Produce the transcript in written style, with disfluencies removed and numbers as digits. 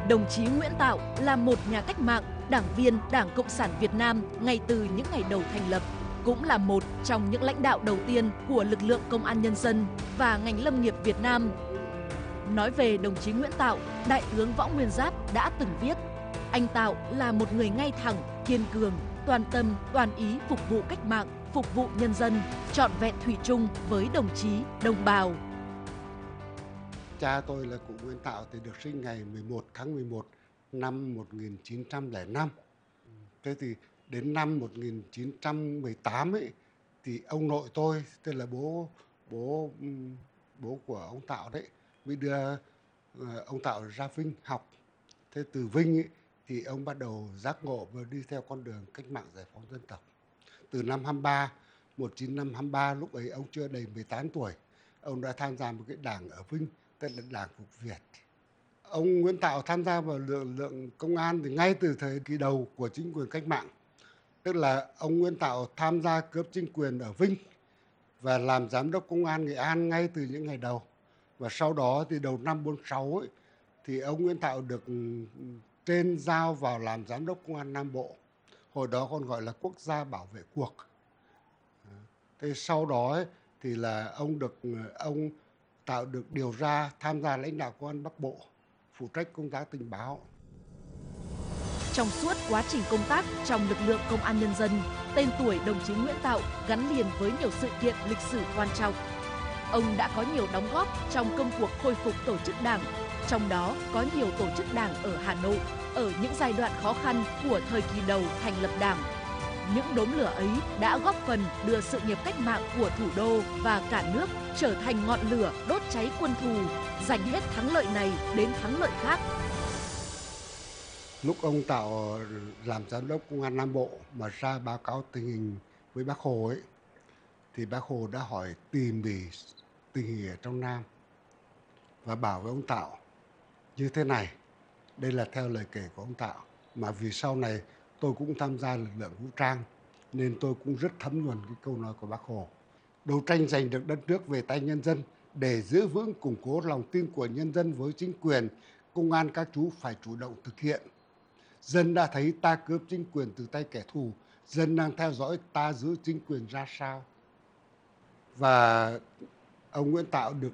Đồng chí Nguyễn Tạo là một nhà cách mạng, đảng viên Đảng Cộng sản Việt Nam ngay từ những ngày đầu thành lập, cũng là một trong những lãnh đạo đầu tiên của lực lượng công an nhân dân và ngành lâm nghiệp Việt Nam. Nói về đồng chí Nguyễn Tạo, Đại tướng Võ Nguyên Giáp đã từng viết: anh Tạo là một người ngay thẳng, kiên cường, toàn tâm, toàn ý phục vụ cách mạng, phục vụ nhân dân, trọn vẹn thủy chung với đồng chí, đồng bào. Cha tôi là cụ Nguyễn Tạo thì được sinh ngày 11 tháng 11 năm 1905. Thế thì đến năm 1918 ấy thì ông nội tôi, tức là bố bố của ông Tạo đấy, mới đưa ông Tạo ra Vinh học. Thế từ Vinh ấy, thì ông bắt đầu giác ngộ và đi theo con đường cách mạng giải phóng dân tộc. Từ năm 23, 1923, lúc ấy ông chưa đầy 18 tuổi, ông đã tham gia một cái đảng ở Vinh, tức là Đảng Phục Việt. Ông Nguyễn Tạo tham gia vào lực lượng công an thì ngay từ thời kỳ đầu của chính quyền cách mạng. Tức là ông Nguyễn Tạo tham gia cướp chính quyền ở Vinh và làm giám đốc công an Nghệ An ngay từ những ngày đầu. Và sau đó thì đầu năm 46 ấy, thì ông Nguyễn Tạo được trên giao vào làm giám đốc công an Nam Bộ. Hồi đó còn gọi là Quốc gia bảo vệ cuộc. Thế sau đó ấy, thì là ông Tạo được điều ra tham gia lãnh đạo công an Bắc Bộ, phụ trách công tác tình báo. Trong suốt quá trình công tác trong lực lượng công an nhân dân, tên tuổi đồng chí Nguyễn Tạo gắn liền với nhiều sự kiện lịch sử quan trọng. Ông đã có nhiều đóng góp trong công cuộc khôi phục tổ chức đảng, trong đó có nhiều tổ chức đảng ở Hà Nội ở những giai đoạn khó khăn của thời kỳ đầu thành lập đảng. Những đốm lửa ấy đã góp phần đưa sự nghiệp cách mạng của thủ đô và cả nước trở thành ngọn lửa đốt cháy quân thù, giành hết thắng lợi này đến thắng lợi khác. Lúc ông Tạo làm giám đốc công an Nam Bộ mà ra báo cáo tình hình với Bác Hồ ấy, thì Bác Hồ đã hỏi tỉ mỉ tình hình ở trong Nam và bảo với ông Tạo như thế này. Đây là theo lời kể của ông Tạo, mà vì sau này tôi cũng tham gia lực lượng vũ trang nên tôi cũng rất thấm nhuần cái câu nói của Bác Hồ. Đấu tranh giành được đất nước về tay nhân dân để giữ vững củng cố lòng tin của nhân dân với chính quyền, công an các chú phải chủ động thực hiện. Dân đã thấy ta cướp chính quyền từ tay kẻ thù, dân đang theo dõi ta giữ chính quyền ra sao. Và ông Nguyễn Tạo được